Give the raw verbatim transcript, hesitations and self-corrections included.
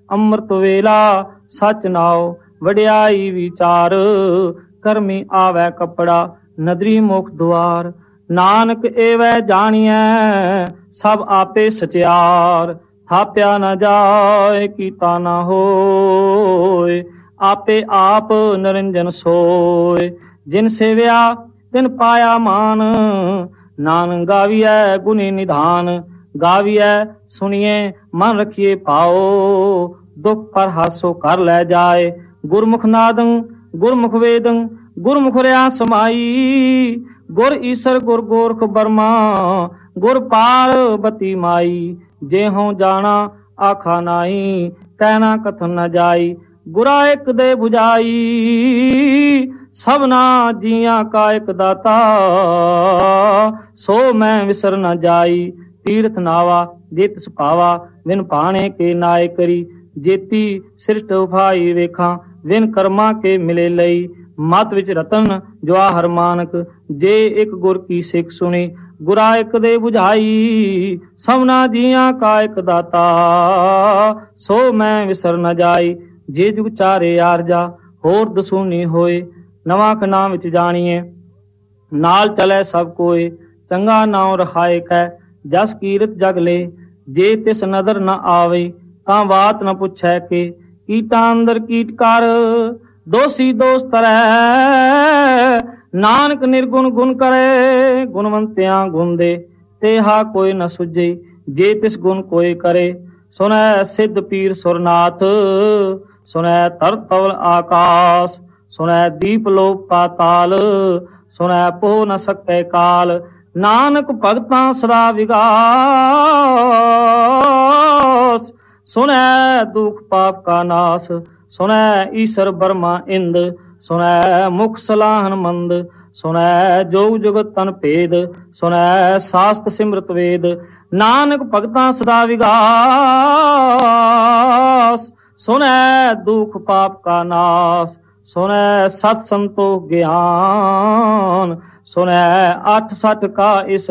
ਅੰਮ੍ਰਿਤ ਵੇਲਾ ਸਚ ਨਾਉ ਵਡਿਆਈ ਵਿਚਾਰ। ਕਰਮੀ ਆਵੈ ਕੱਪੜਾ ਨਦਰੀ ਮੁਖ ਦੁਆਰ। ਨਾਨਕ ਏਵੈ ਜਾਣੀਐ ਸਭ ਆਪੇ ਸਚਿਆਰ। ਥਾਪਿਆ ਨਾ ਜਾਏ ਕੀਤਾ ਨਾ ਹੋਏ ਆਪੇ ਆਪ ਨਿਰੰਜਨ ਸੋਏ। ਜਿਨ ਸੇਵਿਆ ਤਿਨ ਪਾਇਆ ਮਾਨ ਨਾਨਕ ਗਾਵੀਐ ਗੁਣੀ ਨਿਧਾਨ। ਗਾਵੀਐ ਸੁਣੀਏ ਮਨ ਰਖੀਏ ਪਾਓ ਦੁਖ ਪਰ ਹਾਸੋ ਕਰ ਲੈ ਜਾਏ। ਗੁਰਮੁਖ ਨਾਦੰ ਗੁਰਮੁਖ ਵੇਦੰ ਗੁਰਮੁਖ ਰਿਆ ਸਮਾਈ। ਗੁਰ ਈਸਰ ਗੁਰ ਗੋਰਖ ਬਰਮਾ ਗੁਰ ਪਾਰਬਤੀ ਮਾਈ। ਜੇ ਹੋਂ ਜਾਣਾ ਆਖਾ ਨਾਈ ਕਹਿਣਾ ਕਥਨ ਨ ਜਾਈ। ਗੁਰਾ ਇੱਕ ਦੇ 부ਝਾਈ ਸਭਨਾ ਜੀਆਂ ਕਾ ਇੱਕ ਦਾਤਾ। ਸੋ ਮੈਂ ਵਿਸਰ ਨ ਜਾਈ ਤੀਰਥ ਨਾਵਾ ਜੇ ਤਿਸ ਭਾਵਾ। ਵਿਨ ਭਾਣੇ ਕੇ ਨਾਏ ਕਰੀ ਜੇਤੀ ਸ੍ਰਿਸ਼ਟ ਉਫਾਈ ਵੇਖਾਂ। ਵਿਨ ਕਰਮਾਂ ਕੇ ਮਿਲੇ ਲਈ ਮਤ ਵਿੱਚ ਰਤਨ ਜਵਾਹਰ ਮਾਨਕ। ਜੇ ਇੱਕ ਗੁਰ ਕੀ ਸਿੱਖ ਸੁਣੀ ਗੁਰਾ ਇੱਕ ਦੇ 부ਝਾਈ। ਸਭਨਾ ਜੀਆਂ ਕਾ ਇੱਕ ਦਾਤਾ ਸੋ ਮੈਂ ਵਿਸਰ ਨ ਜਾਈ। ਜੇ ਜੁਗ ਚਾਰੇ ਆਰਜਾ ਹੋਰ ਦਸੂਨੀ ਹੋਏ ਨਵਾਂ ਖਨਾ ਵਿੱਚ ਜਾਣੀਏ। ਨਾਲ ਚਲੇ ਸਭ ਕੋਏ ਚੰਗਾ ਨਾਉ ਰਖਾਏ ਕੈ ਜਸ ਕੀਰਤ ਜਗ ਲੈ। ਜੇ ਤਿਸ ਨਦਰ ਨ ਆਵੇ ਤਾਂ ਬਾਤ ਨ ਪੁੱਛੈ ਕੇ ਕੀਟਾਂ ਅੰਦਰ ਕੀਟ ਕਰ। ਦੋਸੀ ਦੋਸ ਤਰੈ ਨਾਨਕ ਨਿਰਗੁਣ ਗੁਣ ਕਰੇ। ਗੁਣਵੰਤਿਆਂ ਗੁਣ ਦੇ ਤੇਹਾ ਕੋਈ ਨ ਸੁਝੇ ਜੇ ਤਿਸ ਗੁਣ ਕੋਈ ਕਰੇ। ਸੁਨੈ ਸਿੱਧ ਪੀਰ ਸੁਰਨਾਥ ਸੁਨੈ ਧਰਤ ਤਵਲ ਆਕਾਸ। ਸੁਨੈ ਦੀਪ ਲੋਕ ਪਾਤਾਲ ਸੁਨੈ ਪੋ ਨ ਸਕੈ ਕਾਲ। ਨਾਨਕ ਭਗਤਾਂ ਸਦਾ ਵਿਗਾਸ। ਸੁਨੈ ਦੁਖ ਪਾਪ ਕਾ ਨਾਸ। ਸੁਨੈ ਈਸਰ ਬਰਮਾ ਇੰਦ। ਸੁਨੈ ਮੁਖ ਸਲਾਹਨ ਮੰਦ। ਸੁਨੈ ਜੋਗ ਜੁਗਤ ਤਨ ਭੇਦ। ਸੁਨੈ ਸਾਸਤ ਸਿਮਰਤ ਵੇਦ। ਨਾਨਕ ਭਗਤਾਂ ਸਦਾ ਵਿਗਾਸ। ਸੁਨੈ ਦੁਖ ਪਾਪ ਕਾ ਨਾਸ। ਸੁਨੈ ਸਤ ਸੰਤੋਖ ਗਿਆਨ। ਸੁਨੈ ਅੱਠ ਸਠ ਕਾ ਇਸ